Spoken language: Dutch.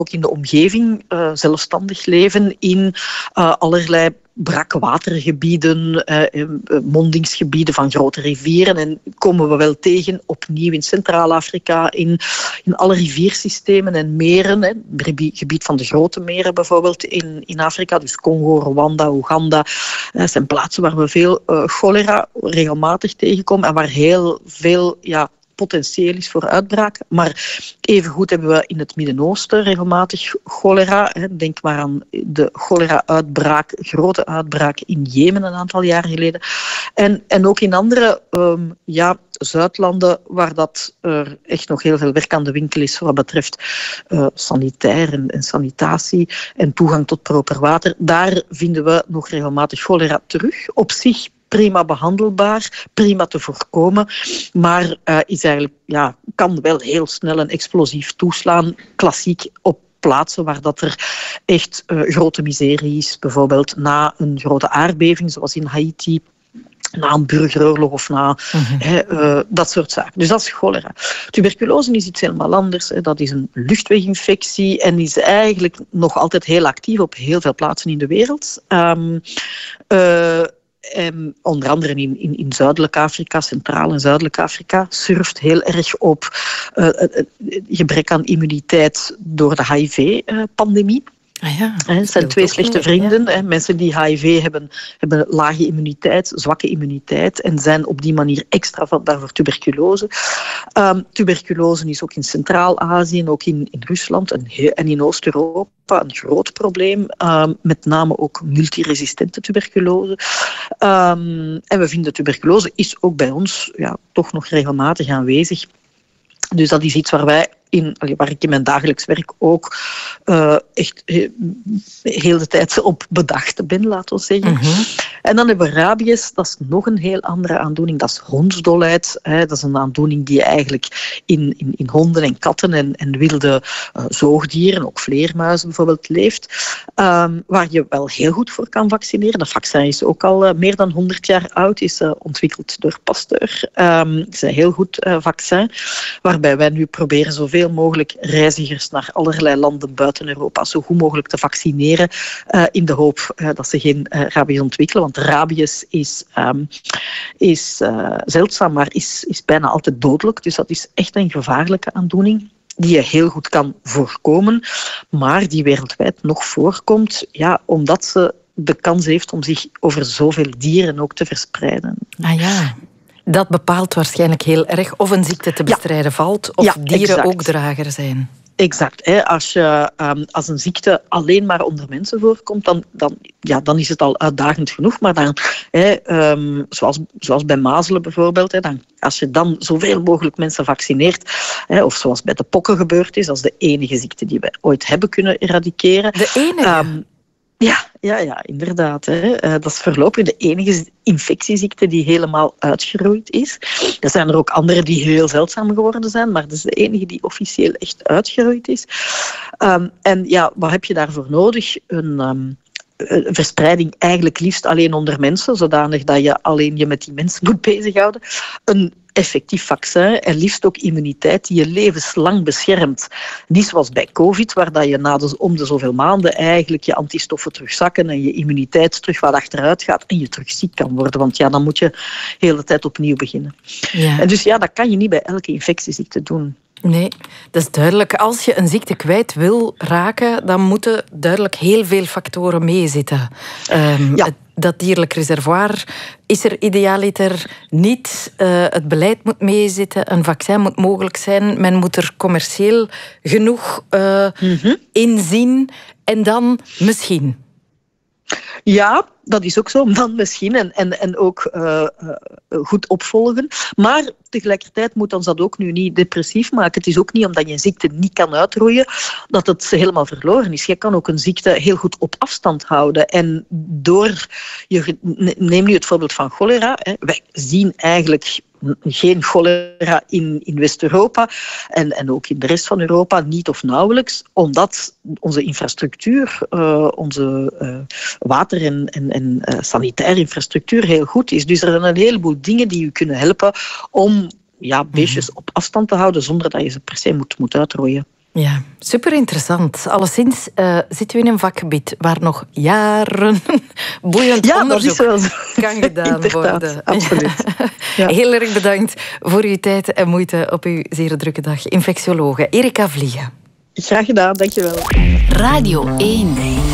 in de omgeving zelfstandig leven in allerlei brakwatergebieden, mondingsgebieden van grote rivieren. En komen we wel tegen, opnieuw in Centraal-Afrika, in alle riviersystemen en meren. Het gebied van de grote meren bijvoorbeeld in Afrika, dus Congo, Rwanda, Oeganda. Dat zijn plaatsen waar we veel cholera regelmatig tegenkomen en waar heel veel potentieel is voor uitbraken. Maar evengoed hebben we in het Midden-Oosten regelmatig cholera. Denk maar aan de cholera-uitbraak, grote uitbraak in Jemen een aantal jaren geleden. En ook in andere Zuidlanden waar dat er echt nog heel veel werk aan de winkel is wat betreft sanitair en sanitatie en toegang tot proper water. Daar vinden we nog regelmatig cholera terug. Op zich prima behandelbaar, prima te voorkomen, maar is eigenlijk, kan wel heel snel en explosief toeslaan, klassiek op plaatsen waar dat er echt grote miserie is, bijvoorbeeld na een grote aardbeving, zoals in Haiti, na een burgeroorlog of na dat soort zaken. Dus dat is cholera. Tuberculose is iets helemaal anders. Dat is een luchtweginfectie en is eigenlijk nog altijd heel actief op heel veel plaatsen in de wereld. Onder andere in Zuidelijk Afrika, Centraal- en Zuidelijk Afrika, surft heel erg op gebrek aan immuniteit door de HIV-pandemie. Het zijn twee slechte vrienden. Ja. Mensen die HIV hebben lage immuniteit, zwakke immuniteit en zijn op die manier extra vatbaar voor tuberculose. Tuberculose is ook in Centraal-Azië en ook in Rusland en in Oost-Europa een groot probleem. Met name ook multiresistente tuberculose. En we vinden tuberculose is ook bij ons toch nog regelmatig aanwezig. Dus dat is iets waar ik in mijn dagelijks werk ook echt heel de tijd op bedacht ben, laten we zeggen. Mm-hmm. En dan hebben we rabies, dat is nog een heel andere aandoening. Dat is hondsdolheid. Dat is een aandoening die eigenlijk in honden en katten en wilde zoogdieren, ook vleermuizen bijvoorbeeld, leeft. Waar je wel heel goed voor kan vaccineren. Dat vaccin is ook al meer dan 100 jaar oud, is ontwikkeld door Pasteur. Het is een heel goed vaccin, waarbij wij nu proberen zoveel mogelijk reizigers naar allerlei landen buiten Europa zo goed mogelijk te vaccineren in de hoop dat ze geen rabies ontwikkelen. Want rabies is zeldzaam, maar is bijna altijd dodelijk. Dus dat is echt een gevaarlijke aandoening die je heel goed kan voorkomen, maar die wereldwijd nog voorkomt, omdat ze de kans heeft om zich over zoveel dieren ook te verspreiden. Ah ja. Dat bepaalt waarschijnlijk heel erg of een ziekte te bestrijden valt, of dieren exact. Ook drager zijn. Exact. Als een ziekte alleen maar onder mensen voorkomt, dan is het al uitdagend genoeg. Maar dan, zoals bij mazelen bijvoorbeeld, als je dan zoveel mogelijk mensen vaccineert, of zoals bij de pokken gebeurd is, dat is de enige ziekte die we ooit hebben kunnen eradiceren. De enige? Ja, inderdaad. Dat is voorlopig de enige infectieziekte die helemaal uitgeroeid is. Er zijn er ook andere die heel zeldzaam geworden zijn, maar dat is de enige die officieel echt uitgeroeid is. Wat heb je daarvoor nodig? Een verspreiding eigenlijk liefst alleen onder mensen, zodanig dat je alleen je met die mensen moet bezighouden. Een effectief vaccin en liefst ook immuniteit die je levenslang beschermt. Niet zoals bij COVID, waar dat je om de zoveel maanden eigenlijk je antistoffen terugzakken en je immuniteit terug wat achteruit gaat en je terug ziek kan worden. Want dan moet je de hele tijd opnieuw beginnen. Ja. En dus dat kan je niet bij elke infectieziekte doen. Nee, dat is duidelijk. Als je een ziekte kwijt wil raken, dan moeten duidelijk heel veel factoren meezitten. Dat dierlijk reservoir is er idealiter niet. Het beleid moet meezitten. Een vaccin moet mogelijk zijn. Men moet er commercieel genoeg inzien. En dan misschien. Ja, dat is ook zo. Dan misschien. En ook goed opvolgen. Maar tegelijkertijd moet ons dat ook nu niet depressief maken. Het is ook niet omdat je een ziekte niet kan uitroeien dat het helemaal verloren is. Je kan ook een ziekte heel goed op afstand houden. En neem nu het voorbeeld van cholera. Wij zien eigenlijk geen cholera in West-Europa en ook in de rest van Europa niet of nauwelijks, omdat onze infrastructuur, onze water- en sanitaire infrastructuur heel goed is. Dus er zijn een heleboel dingen die u kunnen helpen om beestjes op afstand te houden zonder dat je ze per se moet uitrooien. Ja, super interessant. Alleszins zitten we in een vakgebied waar nog jaren boeiend onderzoek kan gedaan worden. Absoluut. Ja. Heel erg bedankt voor uw tijd en moeite op uw zeer drukke dag. Infectiologe Erika Vliegen. Graag gedaan, dankjewel. Radio 1.